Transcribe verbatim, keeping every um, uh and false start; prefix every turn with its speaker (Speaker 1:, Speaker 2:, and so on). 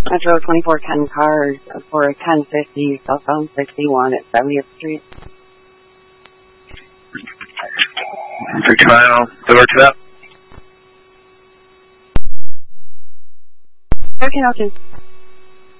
Speaker 1: I drove twenty-four ten cars for a ten fifty cell phone sixty-one at seventieth Street.
Speaker 2: Three mile. So works it up.
Speaker 1: Okay, Elton.